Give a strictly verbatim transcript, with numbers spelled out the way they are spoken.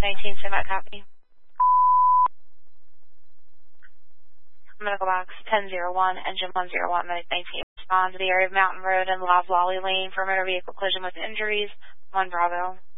nineteen, send back copy. Medical box ten zero one, engine one zero one, Medic nineteen. Respond to the area of Mountain Road and Loblolly Lane for motor vehicle collision with injuries. one Bravo.